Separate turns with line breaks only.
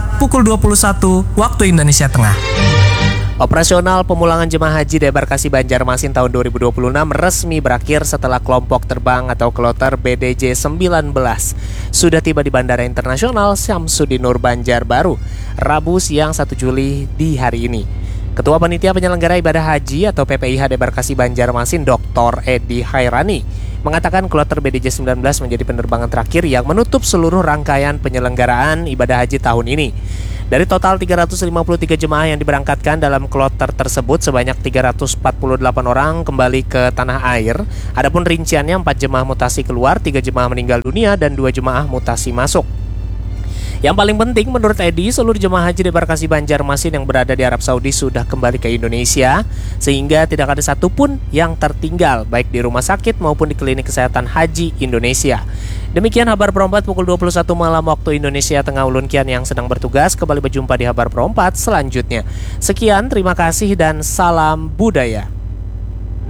Jumat pukul 21 waktu Indonesia Tengah.
Operasional pemulangan jemaah haji di Embarkasi Banjarmasin tahun 2026 resmi berakhir setelah kelompok terbang atau kloter BDJ 19 sudah tiba di Bandara Internasional Syamsuddin Nur Banjarbaru, Rabu siang 1 Juli di hari ini. Ketua Panitia Penyelenggara Ibadah Haji atau PPIH di Embarkasi Banjarmasin, Dr. Edi Hairani, mengatakan kloter BDJ 19 menjadi penerbangan terakhir yang menutup seluruh rangkaian penyelenggaraan ibadah haji tahun ini. Dari total 353 jemaah yang diberangkatkan dalam kloter tersebut, sebanyak 348 orang kembali ke tanah air. Adapun rinciannya 4 jemaah mutasi keluar, 3 jemaah meninggal dunia, dan 2 jemaah mutasi masuk. Yang paling penting menurut Edi, seluruh jemaah haji di Embarkasi Banjarmasin yang berada di Arab Saudi sudah kembali ke Indonesia, sehingga tidak ada satupun yang tertinggal, baik di rumah sakit maupun di klinik kesehatan haji Indonesia. Demikian Habar Perempat pukul 21 malam waktu Indonesia Tengah. Ulun Kian yang sedang bertugas kembali berjumpa di Habar Perempat selanjutnya. Sekian, terima kasih dan salam budaya.